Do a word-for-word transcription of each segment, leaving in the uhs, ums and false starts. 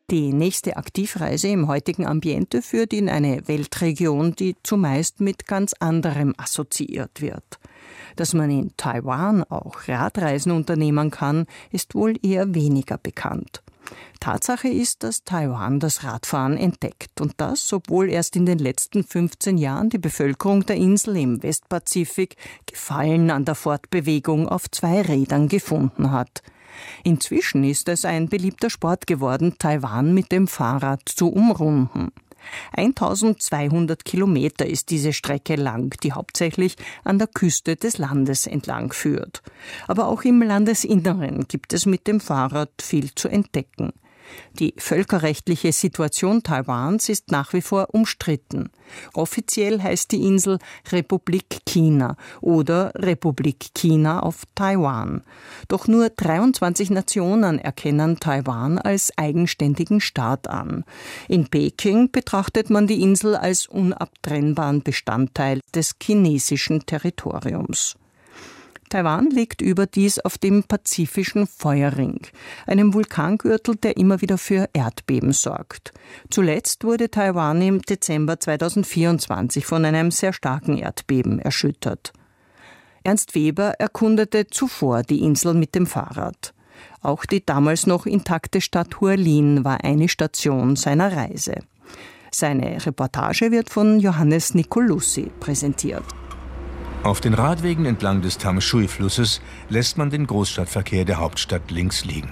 Die nächste Aktivreise im heutigen Ambiente führt in eine Weltregion, die zumeist mit ganz anderem assoziiert wird. Dass man in Taiwan auch Radreisen unternehmen kann, ist wohl eher weniger bekannt. Tatsache ist, dass Taiwan das Radfahren entdeckt und das, obwohl erst in den letzten fünfzehn Jahren die Bevölkerung der Insel im Westpazifik Gefallen an der Fortbewegung auf zwei Rädern gefunden hat. Inzwischen ist es ein beliebter Sport geworden, Taiwan mit dem Fahrrad zu umrunden. eintausendzweihundert Kilometer ist diese Strecke lang, die hauptsächlich an der Küste des Landes entlang führt. Aber auch im Landesinneren gibt es mit dem Fahrrad viel zu entdecken. Die völkerrechtliche Situation Taiwans ist nach wie vor umstritten. Offiziell heißt die Insel Republik China oder Republik China auf Taiwan. Doch nur dreiundzwanzig Nationen erkennen Taiwan als eigenständigen Staat an. In Peking betrachtet man die Insel als unabtrennbaren Bestandteil des chinesischen Territoriums. Taiwan liegt überdies auf dem Pazifischen Feuerring, einem Vulkangürtel, der immer wieder für Erdbeben sorgt. Zuletzt wurde Taiwan im Dezember zweitausendvierundzwanzig von einem sehr starken Erdbeben erschüttert. Ernst Weber erkundete zuvor die Insel mit dem Fahrrad. Auch die damals noch intakte Stadt Hualien war eine Station seiner Reise. Seine Reportage wird von Johannes Nicolussi präsentiert. Auf den Radwegen entlang des Tamsui-Flusses lässt man den Großstadtverkehr der Hauptstadt links liegen.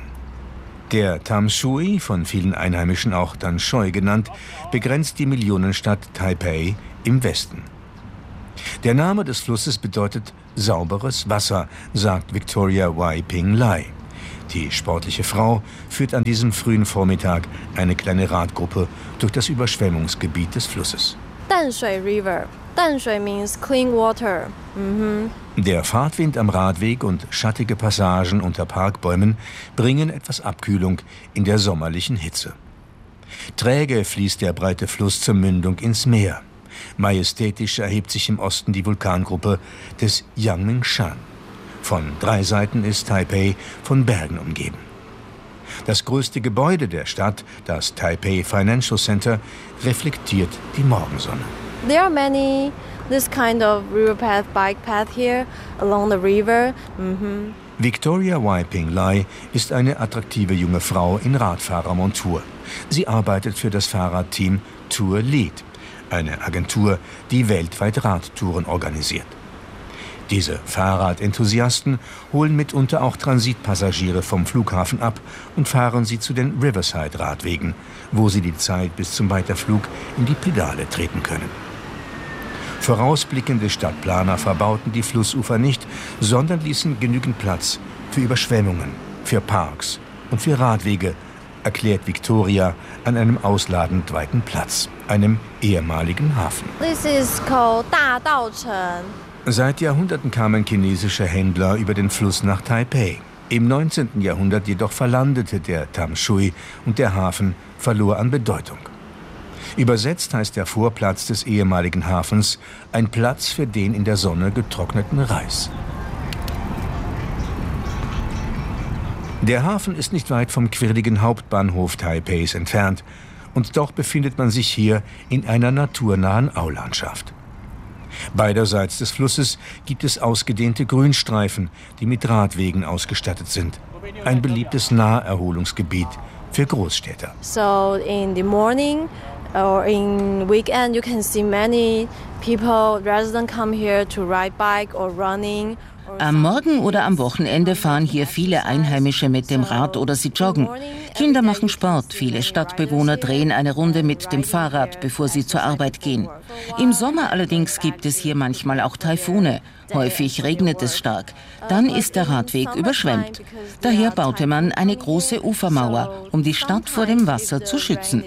Der Tamsui, von vielen Einheimischen auch Tanshui genannt, begrenzt die Millionenstadt Taipei im Westen. Der Name des Flusses bedeutet sauberes Wasser, sagt Victoria Wai-Ping Lai. Die sportliche Frau führt an diesem frühen Vormittag eine kleine Radgruppe durch das Überschwemmungsgebiet des Flusses. Tanshui River. Tanshui means clean water. Mhm. Der Fahrtwind am Radweg und schattige Passagen unter Parkbäumen bringen etwas Abkühlung in der sommerlichen Hitze. Träge fließt der breite Fluss zur Mündung ins Meer. Majestätisch erhebt sich im Osten die Vulkangruppe des Yangmingshan. Von drei Seiten ist Taipei von Bergen umgeben. Das größte Gebäude der Stadt, das Taipei Financial Center, reflektiert die Morgensonne. There are many this kind of river path, bike path here along the river. Mm-hmm. Victoria Wai-Ping Lai ist eine attraktive junge Frau in Radfahrermontur. Sie arbeitet für das Fahrradteam Tour Lead, eine Agentur, die weltweit Radtouren organisiert. Diese Fahrradenthusiasten holen mitunter auch Transitpassagiere vom Flughafen ab und fahren sie zu den Riverside-Radwegen, wo sie die Zeit bis zum Weiterflug in die Pedale treten können. Vorausblickende Stadtplaner verbauten die Flussufer nicht, sondern ließen genügend Platz für Überschwemmungen, für Parks und für Radwege, erklärt Victoria an einem ausladend weiten Platz, einem ehemaligen Hafen. This is called Da Dao Chen. Seit Jahrhunderten kamen chinesische Händler über den Fluss nach Taipei. Im neunzehnten Jahrhundert jedoch verlandete der Tamsui und der Hafen verlor an Bedeutung. Übersetzt heißt der Vorplatz des ehemaligen Hafens ein Platz für den in der Sonne getrockneten Reis. Der Hafen ist nicht weit vom quirligen Hauptbahnhof Taipeis entfernt, und doch befindet man sich hier in einer naturnahen Aulandschaft. Beiderseits des Flusses gibt es ausgedehnte Grünstreifen, die mit Radwegen ausgestattet sind. Ein beliebtes Naherholungsgebiet für Großstädter. So in the morning or in weekend you can see many people, residents come here to ride bike or running. Am Morgen oder am Wochenende fahren hier viele Einheimische mit dem Rad oder sie joggen. Kinder machen Sport, viele Stadtbewohner drehen eine Runde mit dem Fahrrad, bevor sie zur Arbeit gehen. Im Sommer allerdings gibt es hier manchmal auch Taifune. Häufig regnet es stark. Dann ist der Radweg überschwemmt. Daher baute man eine große Ufermauer, um die Stadt vor dem Wasser zu schützen.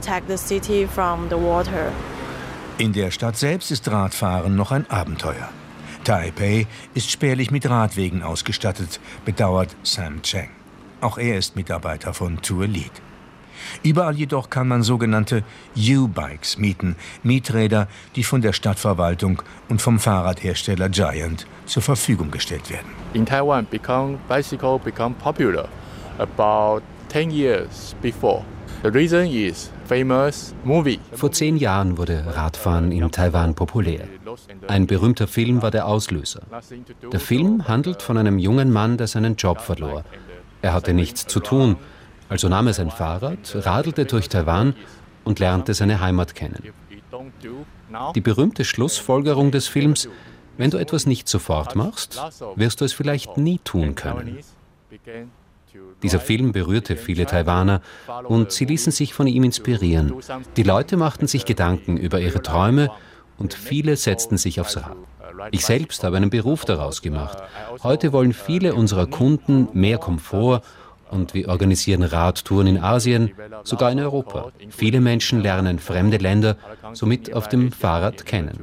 In der Stadt selbst ist Radfahren noch ein Abenteuer. Taipei ist spärlich mit Radwegen ausgestattet, bedauert Sam Cheng. Auch er ist Mitarbeiter von Tour Lead. Überall jedoch kann man sogenannte U-Bikes mieten, Mieträder, die von der Stadtverwaltung und vom Fahrradhersteller Giant zur Verfügung gestellt werden. In Taiwan, become, bicycle become popular about ten years before. Vor zehn Jahren wurde Radfahren in Taiwan populär. Ein berühmter Film war der Auslöser. Der Film handelt von einem jungen Mann, der seinen Job verlor. Er hatte nichts zu tun, also nahm er sein Fahrrad, radelte durch Taiwan und lernte seine Heimat kennen. Die berühmte Schlussfolgerung des Films: Wenn du etwas nicht sofort machst, wirst du es vielleicht nie tun können. Dieser Film berührte viele Taiwaner und sie ließen sich von ihm inspirieren. Die Leute machten sich Gedanken über ihre Träume und viele setzten sich aufs Rad. Ich selbst habe einen Beruf daraus gemacht. Heute wollen viele unserer Kunden mehr Komfort und wir organisieren Radtouren in Asien, sogar in Europa. Viele Menschen lernen fremde Länder somit auf dem Fahrrad kennen.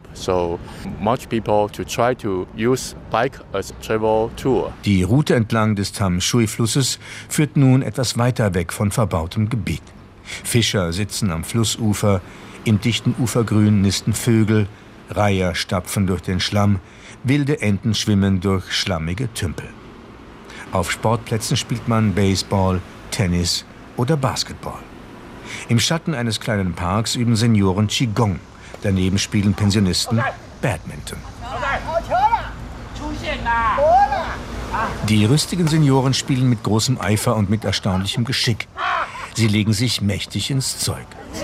Die Route entlang des Tam-Shui-Flusses führt nun etwas weiter weg von verbautem Gebiet. Fischer sitzen am Flussufer, im dichten Ufergrün nisten Vögel, Reiher stapfen durch den Schlamm, wilde Enten schwimmen durch schlammige Tümpel. Auf Sportplätzen spielt man Baseball, Tennis oder Basketball. Im Schatten eines kleinen Parks üben Senioren Qigong. Daneben spielen Pensionisten Badminton. Die rüstigen Senioren spielen mit großem Eifer und mit erstaunlichem Geschick. Sie legen sich mächtig ins Zeug.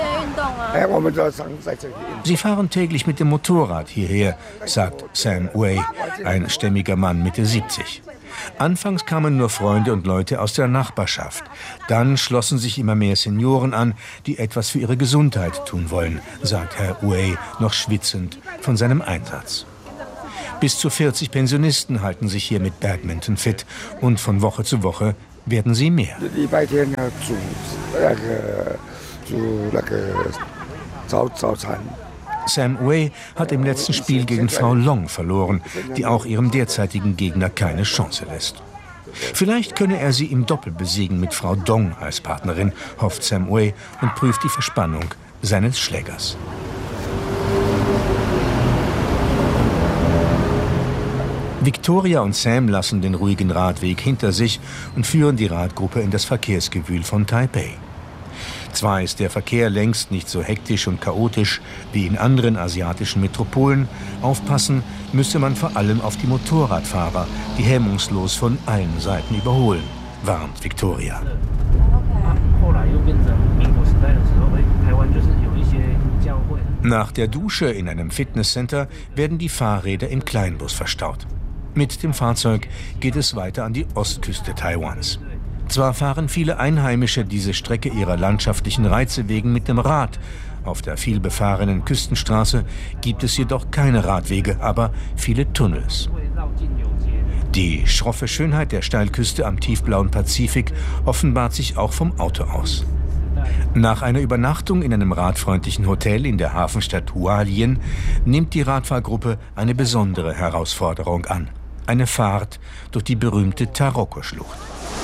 Sie fahren täglich mit dem Motorrad hierher, sagt Sam Wei, ein stämmiger Mann Mitte siebzig. Anfangs kamen nur Freunde und Leute aus der Nachbarschaft. Dann schlossen sich immer mehr Senioren an, die etwas für ihre Gesundheit tun wollen, sagt Herr Wei, noch schwitzend von seinem Einsatz. Bis zu vierzig Pensionisten halten sich hier mit Badminton fit und von Woche zu Woche werden sie mehr. Sam Wei hat im letzten Spiel gegen Frau Long verloren, die auch ihrem derzeitigen Gegner keine Chance lässt. Vielleicht könne er sie im Doppel besiegen mit Frau Dong als Partnerin, hofft Sam Wei und prüft die Verspannung seines Schlägers. Victoria und Sam lassen den ruhigen Radweg hinter sich und führen die Radgruppe in das Verkehrsgewühl von Taipei. Zwar ist der Verkehr längst nicht so hektisch und chaotisch wie in anderen asiatischen Metropolen, aufpassen müsse man vor allem auf die Motorradfahrer, die hemmungslos von allen Seiten überholen, warnt Victoria. Nach der Dusche in einem Fitnesscenter werden die Fahrräder im Kleinbus verstaut. Mit dem Fahrzeug geht es weiter an die Ostküste Taiwans. Zwar fahren viele Einheimische diese Strecke ihrer landschaftlichen Reize wegen mit dem Rad. Auf der vielbefahrenen Küstenstraße gibt es jedoch keine Radwege, aber viele Tunnels. Die schroffe Schönheit der Steilküste am tiefblauen Pazifik offenbart sich auch vom Auto aus. Nach einer Übernachtung in einem radfreundlichen Hotel in der Hafenstadt Hualien nimmt die Radfahrgruppe eine besondere Herausforderung an. Eine Fahrt durch die berühmte Taroko-Schlucht.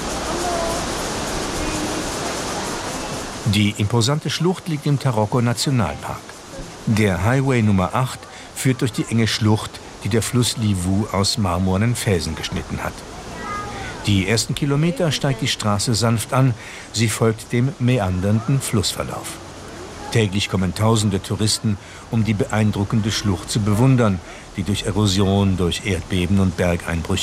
Die imposante Schlucht liegt im Taroko-Nationalpark. Der Highway Nummer acht führt durch die enge Schlucht, die der Fluss Liwu aus marmornen Felsen geschnitten hat. Die ersten Kilometer steigt die Straße sanft an, sie folgt dem meandernden Flussverlauf. Täglich kommen tausende Touristen, um die beeindruckende Schlucht zu bewundern, die durch Erosion, durch Erdbeben und Bergeinbrüche